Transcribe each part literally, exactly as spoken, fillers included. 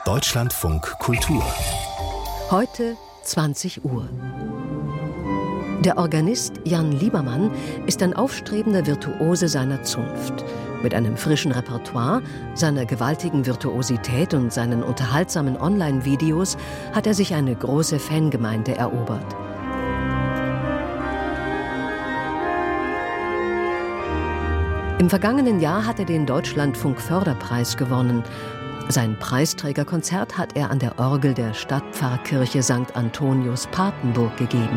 Deutschlandfunk Kultur. Heute zwanzig Uhr. Der Organist Jan Liebermann ist ein aufstrebender Virtuose seiner Zunft. Mit einem frischen Repertoire, seiner gewaltigen Virtuosität und seinen unterhaltsamen Online-Videos hat er sich eine große Fangemeinde erobert. Im vergangenen Jahr hat er den Deutschlandfunk-Förderpreis gewonnen. Sein Preisträgerkonzert hat er an der Orgel der Stadtpfarrkirche Sankt Antonius Papenburg gegeben.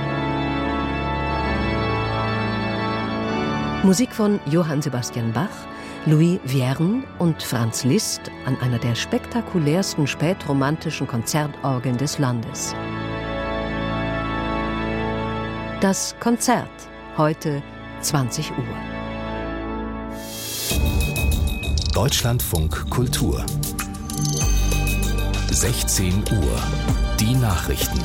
Musik von Johann Sebastian Bach, Louis Vierne und Franz Liszt an einer der spektakulärsten spätromantischen Konzertorgeln des Landes. Das Konzert, heute zwanzig Uhr. Deutschlandfunk Kultur. sechzehn Uhr. Die Nachrichten.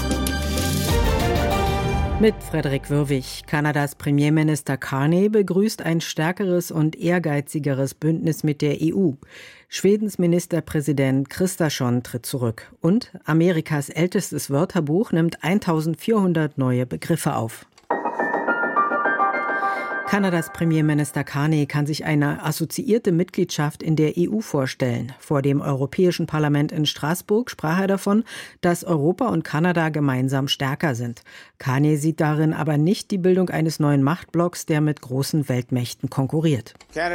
Mit Frederik Würwig. Kanadas Premierminister Carney begrüßt ein stärkeres und ehrgeizigeres Bündnis mit der E U. Schwedens Ministerpräsident Kristersson tritt zurück. Und Amerikas ältestes Wörterbuch nimmt eintausendvierhundert neue Begriffe auf. Kanadas Premierminister Carney kann sich eine assoziierte Mitgliedschaft in der E U vorstellen. Vor dem Europäischen Parlament in Straßburg sprach er davon, dass Europa und Kanada gemeinsam stärker sind. Carney sieht darin aber nicht die Bildung eines neuen Machtblocks, der mit großen Weltmächten konkurriert.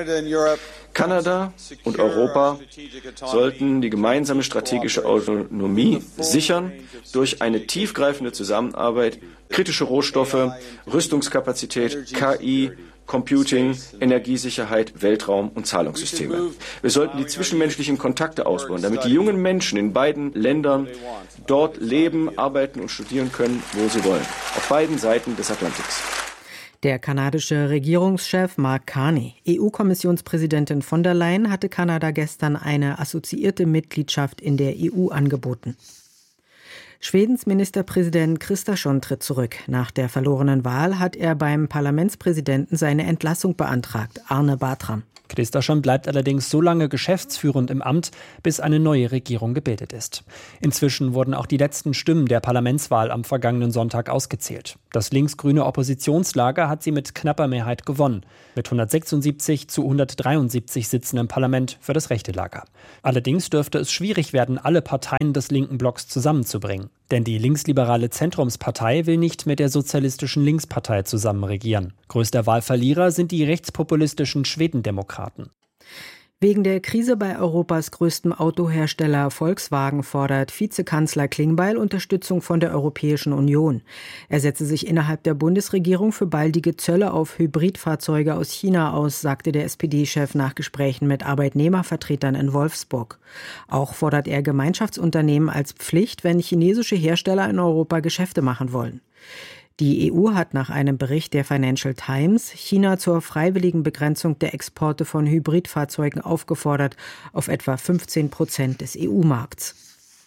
Kanada und Europa sollten die gemeinsame strategische Autonomie sichern durch eine tiefgreifende Zusammenarbeit, kritische Rohstoffe, Rüstungskapazität, K I, Computing, Energiesicherheit, Weltraum und Zahlungssysteme. Wir sollten die zwischenmenschlichen Kontakte ausbauen, damit die jungen Menschen in beiden Ländern dort leben, arbeiten und studieren können, wo sie wollen. Auf beiden Seiten des Atlantiks. Der kanadische Regierungschef Mark Carney. E U-Kommissionspräsidentin von der Leyen hatte Kanada gestern eine assoziierte Mitgliedschaft in der E U angeboten. Schwedens Ministerpräsident Kristersson tritt zurück. Nach der verlorenen Wahl hat er beim Parlamentspräsidenten seine Entlassung beantragt, Arne Bartram. Kristersson bleibt allerdings so lange geschäftsführend im Amt, bis eine neue Regierung gebildet ist. Inzwischen wurden auch die letzten Stimmen der Parlamentswahl am vergangenen Sonntag ausgezählt. Das linksgrüne Oppositionslager hat sie mit knapper Mehrheit gewonnen, mit hundertsechsundsiebzig zu hundertdreiundsiebzig Sitzen im Parlament für das rechte Lager. Allerdings dürfte es schwierig werden, alle Parteien des linken Blocks zusammenzubringen. Denn die linksliberale Zentrumspartei will nicht mit der sozialistischen Linkspartei zusammen regieren. Größter Wahlverlierer sind die rechtspopulistischen Schwedendemokraten. Wegen der Krise bei Europas größtem Autohersteller Volkswagen fordert Vizekanzler Klingbeil Unterstützung von der Europäischen Union. Er setze sich innerhalb der Bundesregierung für baldige Zölle auf Hybridfahrzeuge aus China aus, sagte der S P D-Chef nach Gesprächen mit Arbeitnehmervertretern in Wolfsburg. Auch fordert er Gemeinschaftsunternehmen als Pflicht, wenn chinesische Hersteller in Europa Geschäfte machen wollen. Die E U hat nach einem Bericht der Financial Times China zur freiwilligen Begrenzung der Exporte von Hybridfahrzeugen aufgefordert, auf etwa fünfzehn Prozent des E U-Markts.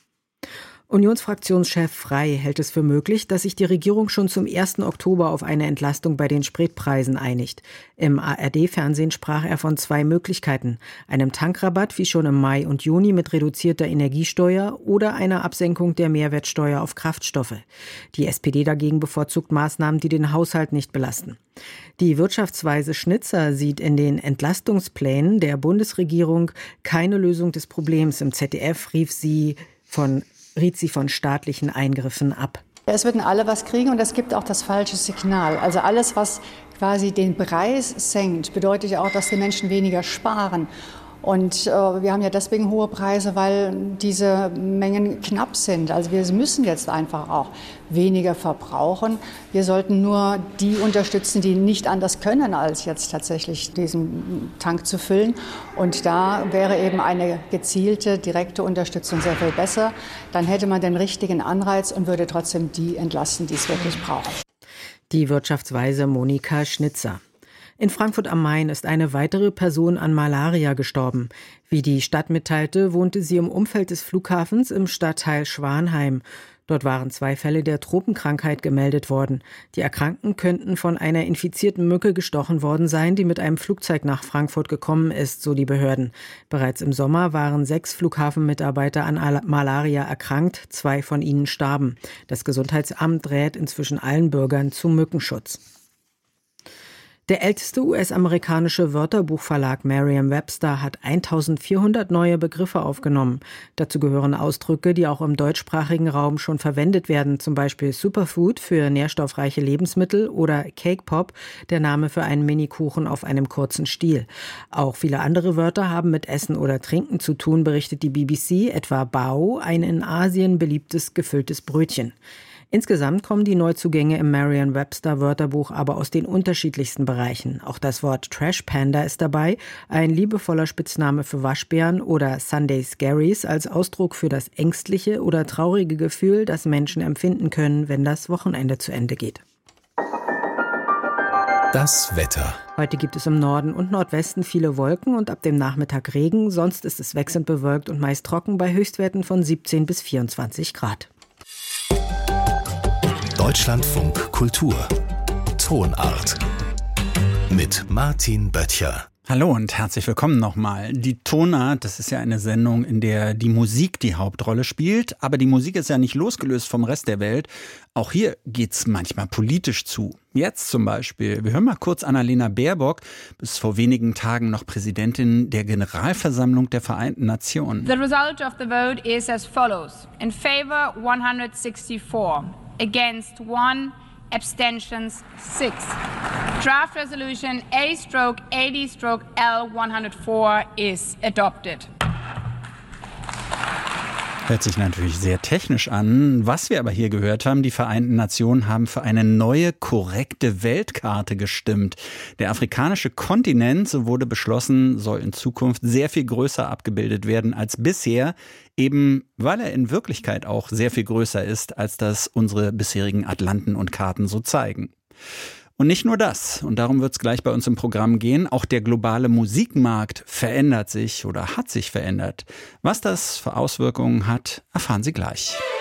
Unionsfraktionschef Frey hält es für möglich, dass sich die Regierung schon zum ersten Oktober auf eine Entlastung bei den Spritpreisen einigt. Im A R D-Fernsehen sprach er von zwei Möglichkeiten: einem Tankrabatt wie schon im Mai und Juni mit reduzierter Energiesteuer oder einer Absenkung der Mehrwertsteuer auf Kraftstoffe. Die S P D dagegen bevorzugt Maßnahmen, die den Haushalt nicht belasten. Die Wirtschaftsweise Schnitzer sieht in den Entlastungsplänen der Bundesregierung keine Lösung des Problems. Im Z D F rief sie von riet sie von staatlichen Eingriffen ab. Es würden alle was kriegen und es gibt auch das falsche Signal. Also alles, was quasi den Preis senkt, bedeutet ja auch, dass die Menschen weniger sparen. Und äh, wir haben ja deswegen hohe Preise, weil diese Mengen knapp sind. Also wir müssen jetzt einfach auch weniger verbrauchen. Wir sollten nur die unterstützen, die nicht anders können, als jetzt tatsächlich diesen Tank zu füllen. Und da wäre eben eine gezielte, direkte Unterstützung sehr viel besser. Dann hätte man den richtigen Anreiz und würde trotzdem die entlasten, die es wirklich brauchen. Die Wirtschaftsweise Monika Schnitzer. In Frankfurt am Main ist eine weitere Person an Malaria gestorben. Wie die Stadt mitteilte, wohnte sie im Umfeld des Flughafens im Stadtteil Schwanheim. Dort waren zwei Fälle der Tropenkrankheit gemeldet worden. Die Erkrankten könnten von einer infizierten Mücke gestochen worden sein, die mit einem Flugzeug nach Frankfurt gekommen ist, so die Behörden. Bereits im Sommer waren sechs Flughafenmitarbeiter an Malaria erkrankt, zwei von ihnen starben. Das Gesundheitsamt rät inzwischen allen Bürgern zum Mückenschutz. Der älteste U S-amerikanische Wörterbuchverlag Merriam-Webster hat eintausendvierhundert neue Begriffe aufgenommen. Dazu gehören Ausdrücke, die auch im deutschsprachigen Raum schon verwendet werden, zum Beispiel Superfood für nährstoffreiche Lebensmittel oder Cake Pop, der Name für einen Minikuchen auf einem kurzen Stiel. Auch viele andere Wörter haben mit Essen oder Trinken zu tun, berichtet die B B C, etwa Bao, ein in Asien beliebtes gefülltes Brötchen. Insgesamt kommen die Neuzugänge im Merriam-Webster-Wörterbuch aber aus den unterschiedlichsten Bereichen. Auch das Wort Trash Panda ist dabei, ein liebevoller Spitzname für Waschbären, oder Sunday Scaries als Ausdruck für das ängstliche oder traurige Gefühl, das Menschen empfinden können, wenn das Wochenende zu Ende geht. Das Wetter. Heute gibt es im Norden und Nordwesten viele Wolken und ab dem Nachmittag Regen. Sonst ist es wechselnd bewölkt und meist trocken bei Höchstwerten von siebzehn bis vierundzwanzig Grad. Deutschlandfunk Kultur. Tonart. Mit Martin Böttcher. Hallo und herzlich willkommen nochmal. Die Tonart, das ist ja eine Sendung, in der die Musik die Hauptrolle spielt. Aber die Musik ist ja nicht losgelöst vom Rest der Welt. Auch hier geht's manchmal politisch zu. Jetzt zum Beispiel, wir hören mal kurz Annalena Baerbock, bis vor wenigen Tagen noch Präsidentin der Generalversammlung der Vereinten Nationen. The result of the vote is as follows. In favor one hundred sixty-four, against one, abstentions six. Draft resolution A A D L one hundred four is adopted. Hört sich natürlich sehr technisch an. Was wir aber hier gehört haben, die Vereinten Nationen haben für eine neue, korrekte Weltkarte gestimmt. Der afrikanische Kontinent, so wurde beschlossen, soll in Zukunft sehr viel größer abgebildet werden als bisher, eben weil er in Wirklichkeit auch sehr viel größer ist, als das unsere bisherigen Atlanten und Karten so zeigen. Und nicht nur das, und darum wird es gleich bei uns im Programm gehen, auch der globale Musikmarkt verändert sich oder hat sich verändert. Was das für Auswirkungen hat, erfahren Sie gleich.